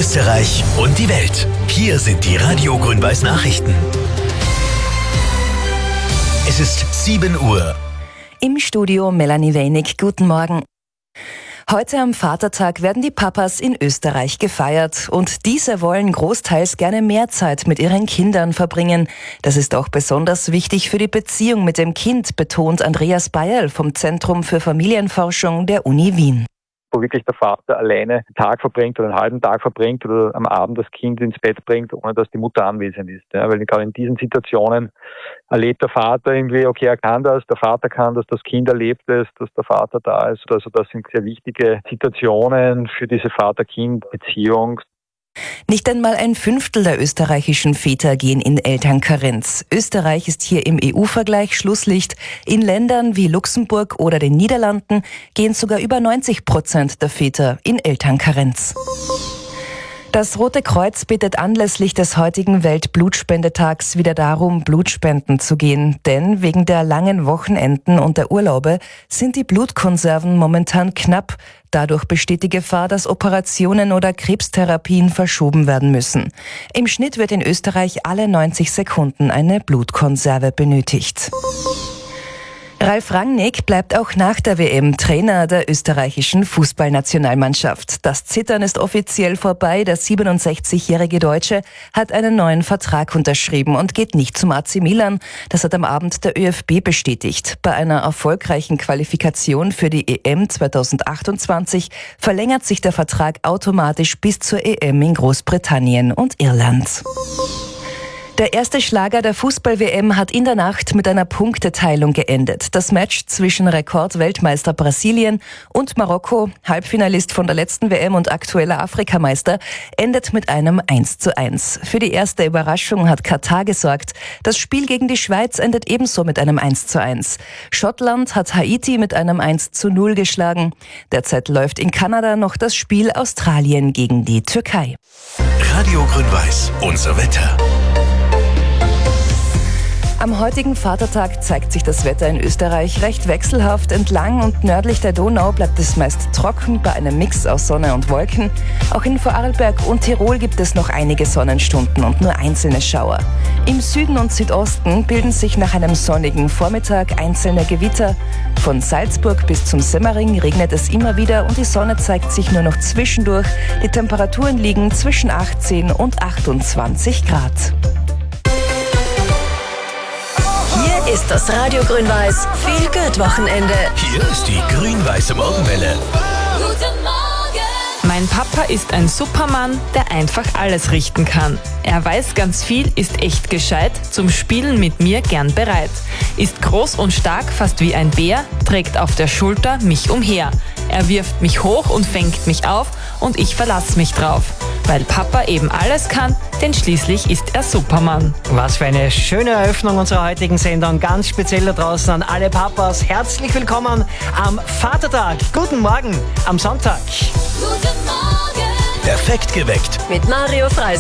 Österreich und die Welt. Hier sind die Radio Grün-Weiß Nachrichten. Es ist 7 Uhr. Im Studio Melanie Weinig. Guten Morgen. Heute am Vatertag werden die Papas in Österreich gefeiert und diese wollen großteils gerne mehr Zeit mit ihren Kindern verbringen. Das ist auch besonders wichtig für die Beziehung mit dem Kind, betont Andreas Bayerl vom Zentrum für Familienforschung der Uni Wien. Wo wirklich der Vater alleine einen Tag verbringt oder einen halben Tag verbringt oder am Abend das Kind ins Bett bringt, ohne dass die Mutter anwesend ist. Ja, weil gerade in diesen Situationen erlebt der Vater irgendwie, okay, er kann das, der Vater kann das Kind erlebt es, dass der Vater da ist. Also das sind sehr wichtige Situationen für diese Vater-Kind-Beziehung. Nicht einmal ein Fünftel der österreichischen Väter gehen in Elternkarenz. Österreich ist hier im EU-Vergleich Schlusslicht. In Ländern wie Luxemburg oder den Niederlanden gehen sogar über 90% der Väter in Elternkarenz. Das Rote Kreuz bittet anlässlich des heutigen Weltblutspendetags wieder darum, Blutspenden zu gehen. Denn wegen der langen Wochenenden und der Urlaube sind die Blutkonserven momentan knapp. Dadurch besteht die Gefahr, dass Operationen oder Krebstherapien verschoben werden müssen. Im Schnitt wird in Österreich alle 90 Sekunden eine Blutkonserve benötigt. Ralf Rangnick bleibt auch nach der WM Trainer der österreichischen Fußballnationalmannschaft. Das Zittern ist offiziell vorbei. Der 67-jährige Deutsche hat einen neuen Vertrag unterschrieben und geht nicht zum AC Milan. Das hat am Abend der ÖFB bestätigt. Bei einer erfolgreichen Qualifikation für die EM 2028 verlängert sich der Vertrag automatisch bis zur EM in Großbritannien und Irland. Der erste Schlager der Fußball-WM hat in der Nacht mit einer Punkteteilung geendet. Das Match zwischen Rekordweltmeister Brasilien und Marokko, Halbfinalist von der letzten WM und aktueller Afrikameister, endet mit einem 1:1. Für die erste Überraschung hat Katar gesorgt. Das Spiel gegen die Schweiz endet ebenso mit einem 1:1. Schottland hat Haiti mit einem 1:0 geschlagen. Derzeit läuft in Kanada noch das Spiel Australien gegen die Türkei. Radio Grün-Weiß, unser Wetter. Am heutigen Vatertag zeigt sich das Wetter in Österreich recht wechselhaft. Entlang und nördlich der Donau bleibt es meist trocken bei einem Mix aus Sonne und Wolken. Auch in Vorarlberg und Tirol gibt es noch einige Sonnenstunden und nur einzelne Schauer. Im Süden und Südosten bilden sich nach einem sonnigen Vormittag einzelne Gewitter. Von Salzburg bis zum Semmering regnet es immer wieder und die Sonne zeigt sich nur noch zwischendurch. Die Temperaturen liegen zwischen 18 und 28 Grad. Hier ist das Radio Grün-Weiß Feel-Good-Wochenende. Hier ist die grün-weiße Morgenwelle. Guten Morgen! Mein Papa ist ein Supermann, der einfach alles richten kann. Er weiß ganz viel, ist echt gescheit, zum Spielen mit mir gern bereit. Ist groß und stark, fast wie ein Bär, trägt auf der Schulter mich umher. Er wirft mich hoch und fängt mich auf und ich verlass mich drauf. Weil Papa eben alles kann, denn schließlich ist er Superman. Was für eine schöne Eröffnung unserer heutigen Sendung. Ganz speziell da draußen an alle Papas. Herzlich willkommen am Vatertag. Guten Morgen am Sonntag. Guten Morgen! Perfekt geweckt. Mit Mario Freis.